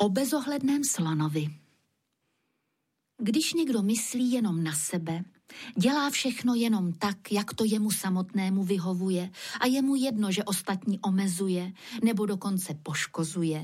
O bezohledném slonovi. Když někdo myslí jenom na sebe, dělá všechno jenom tak, jak to jemu samotnému vyhovuje a je mu jedno, že ostatní omezuje nebo dokonce poškozuje,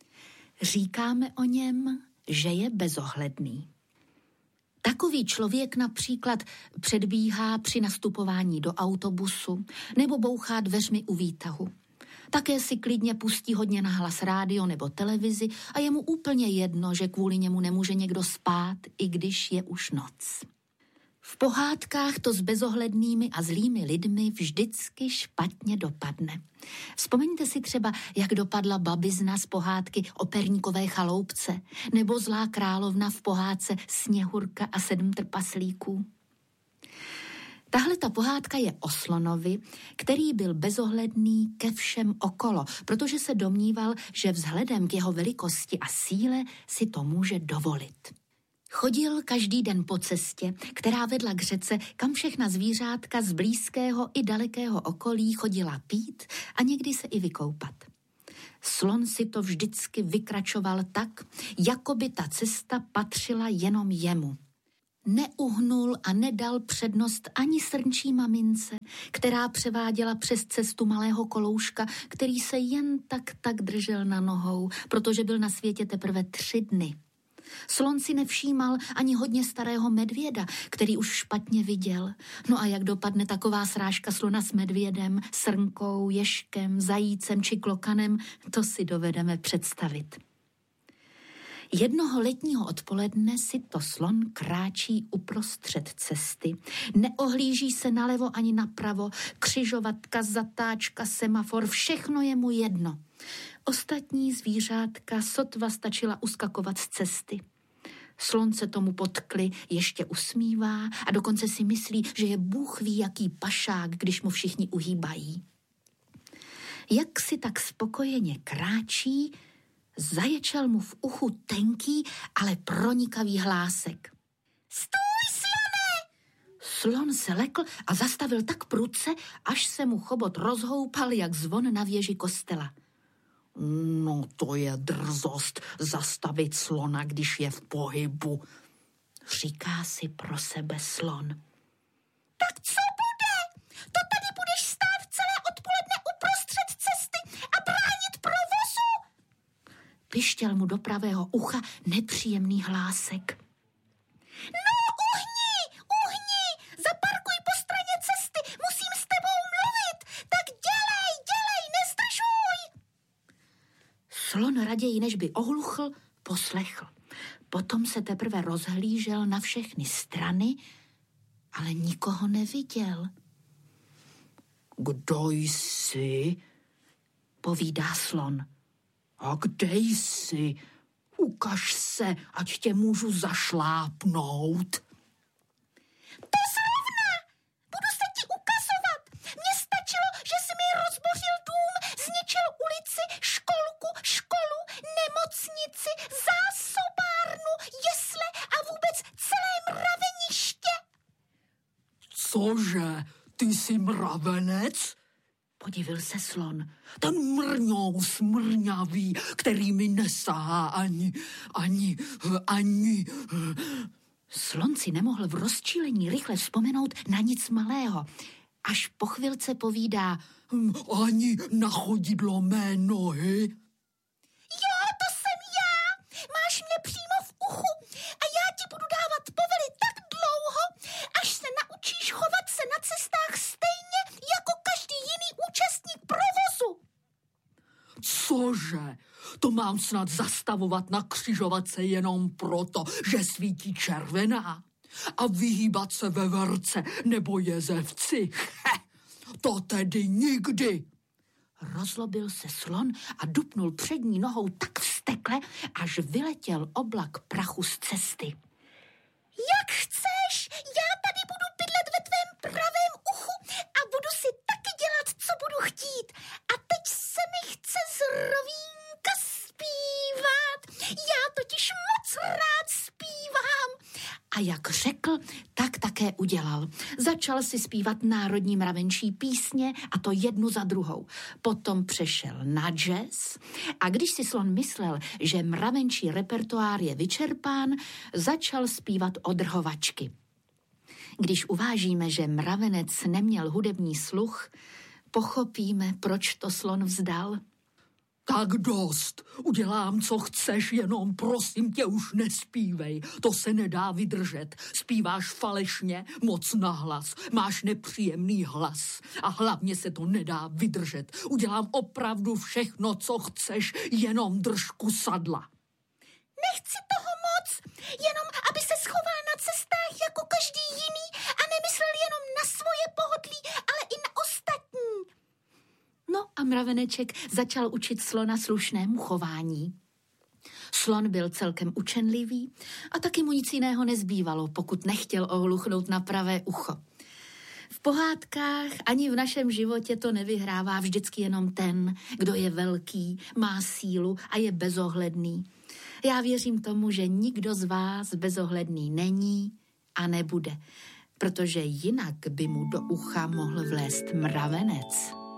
říkáme o něm, že je bezohledný. Takový člověk například předbíhá při nastupování do autobusu nebo bouchá dveřmi u výtahu. Také si klidně pustí hodně nahlas rádio nebo televizi a je mu úplně jedno, že kvůli němu nemůže někdo spát, i když je už noc. V pohádkách to s bezohlednými a zlými lidmi vždycky špatně dopadne. Vzpomeňte si třeba, jak dopadla babizna z pohádky o Perníkové chaloupce nebo zlá královna v pohádce Sněhurka a 7 trpaslíků. Tahle ta pohádka je o slonovi, který byl bezohledný ke všem okolo, protože se domníval, že vzhledem k jeho velikosti a síle si to může dovolit. Chodil každý den po cestě, která vedla k řece, kam všechna zvířátka z blízkého i dalekého okolí chodila pít a někdy se i vykoupat. Slon si to vždycky vykračoval tak, jako by ta cesta patřila jenom jemu. Neuhnul a nedal přednost ani srnčí mamince, která převáděla přes cestu malého kolouška, který se jen tak držel na nohou, protože byl na světě teprve 3 dny. Slon si nevšímal ani hodně starého medvěda, který už špatně viděl. No a jak dopadne taková srážka slona s medvědem, srnkou, ježkem, zajícem či klokanem, to si dovedeme představit. Jednoho letního odpoledne si to slon kráčí uprostřed cesty. Neohlíží se nalevo ani napravo, křižovatka, zatáčka, semafor, všechno je mu jedno. Ostatní zvířátka sotva stačila uskakovat z cesty. Slon se tomu potkli, ještě usmívá a dokonce si myslí, že je Bůh ví jaký pašák, když mu všichni uhýbají. Jak si tak spokojeně kráčí, zaječel mu v uchu tenký, ale pronikavý hlásek. Stůj, slone! Slon se lekl a zastavil tak prudce, až se mu chobot rozhoupal jak zvon na věži kostela. No to je drzost zastavit slona, když je v pohybu, říká si pro sebe slon. Tak co bude? To tady budeš stát celé odpoledne uprostřed cesty a bránit provozu? Pištěl mu do pravého ucha nepříjemný hlásek. No, uhni, zaparkuj po straně cesty, musím s tebou mluvit, tak dělej, nezdržuj. Slon raději, než by ohluchl, poslechl. Potom se teprve rozhlížel na všechny strany, ale nikoho neviděl. Kdo jsi? Povídá slon. A kde jsi? Ukaž se, ať tě můžu zašlápnout. To zrovna! Budu se ti ukazovat. Mně stačilo, že jsi mi rozbořil dům, zničil ulici, školu, nemocnici, zásobárnu, jesle a vůbec celé mraveniště. Cože? Ty jsi mravenec? Podivil se slon. Ten mrňou smrňavý, který mi nesahá ani. Slon si nemohl v rozčílení rychle vzpomenout na nic malého. Až po chvilce povídá, ani na chodidlo mé nohy. Jo, to jsem já. Máš mě přímo v uchu a já ti budu dávat povely tak dlouho, až se naučíš chovat se na cestách stejně jako každý jiný účastník provozu. Cože? To mám snad zastavovat na křižovatce jenom proto, že svítí červená? A vyhýbat se veverce nebo jezevci? To tedy nikdy. Rozlobil se slon a dupnul přední nohou tak vztekle, až vyletěl oblak prachu z cesty. Jak chceš, já tady budu bydlet ve tvém pravém uchu a budu si taky dělat, co budu chtít. A teď se mi chce zrovínka zpívat. Já totiž moc rád zpívám. A jak řekl, tak také udělal. Začal si zpívat národní mravenčí písně, a to jednu za druhou. Potom přešel na jazz A když si slon myslel, že mravenčí repertoár je vyčerpán, začal zpívat odrhovačky. Když uvážíme, že mravenec neměl hudební sluch, pochopíme, proč to slon vzdal. Tak dost, udělám, co chceš, jenom prosím tě už nespívej, to se nedá vydržet. Zpíváš falešně, moc nahlas, máš nepříjemný hlas a hlavně se to nedá vydržet. Udělám opravdu všechno, co chceš, jenom drž kusadla. Nechci toho moc, jenom aby se schoval na cestách jako každý jiný a nemyslel jenom na svoje pohodlí, ale i na ostatní. No a mraveneček začal učit slona slušnému chování. Slon byl celkem učenlivý a taky mu nic jiného nezbývalo, pokud nechtěl ohluchnout na pravé ucho. V pohádkách ani v našem životě to nevyhrává vždycky jenom ten, kdo je velký, má sílu a je bezohledný. Já věřím tomu, že nikdo z vás bezohledný není a nebude, protože jinak by mu do ucha mohl vlézt mravenec.